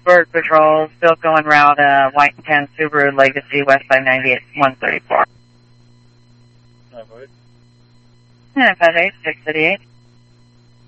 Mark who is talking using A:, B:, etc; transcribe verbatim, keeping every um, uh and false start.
A: Bird Patrol, still going route, uh, White and ten Subaru Legacy, west side ninety-eight, one thirty-four.
B: nine five eight.
A: nine five eight, six eighty-eight.